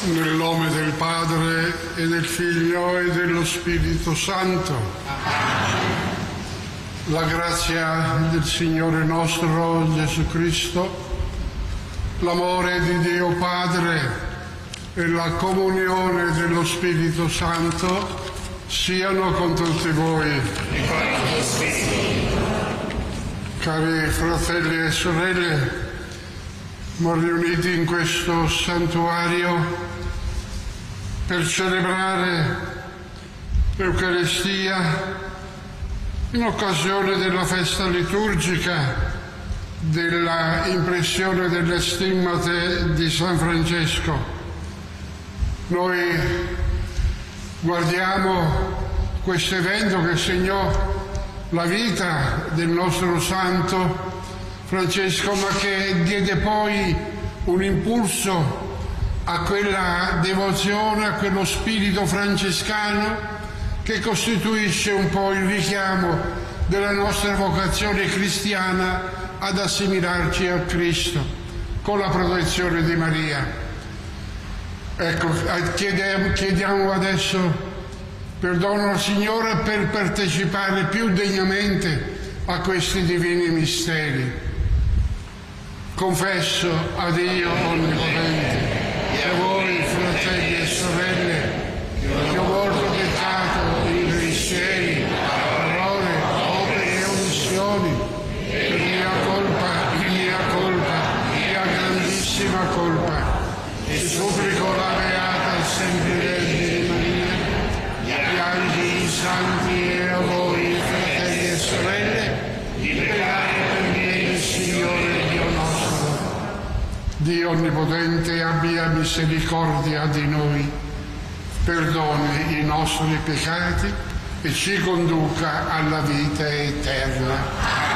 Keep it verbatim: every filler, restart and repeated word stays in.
Nel nome del Padre e del Figlio e dello Spirito Santo. La grazia del Signore nostro Gesù Cristo, l'amore di Dio Padre e la comunione dello Spirito Santo siano con tutti voi. Cari fratelli e sorelle, siamo riuniti in questo santuario per celebrare l'Eucaristia in occasione della festa liturgica della impressione delle stimmate di San Francesco. Noi guardiamo questo evento che segnò la vita del nostro santo Francesco, ma che diede poi un impulso a quella devozione, a quello spirito francescano che costituisce un po' il richiamo della nostra vocazione cristiana ad assimilarci a Cristo con la protezione di Maria. Ecco, chiediamo, chiediamo adesso perdono al Signore per partecipare più degnamente a questi divini misteri. Confesso a Dio Onnipotente e a voi, fratelli e sorelle, che ho molto peccato in pensieri, parole, opere e omissioni, per mia colpa, mia colpa, mia grandissima colpa. E supplico la beata sempre Vergine Maria, gli angeli santi e a voi, fratelli e sorelle, di pregare per me il Signore Dio nostro. Dio Onnipotente abbia misericordia di noi, perdoni i nostri peccati e ci conduca alla vita eterna.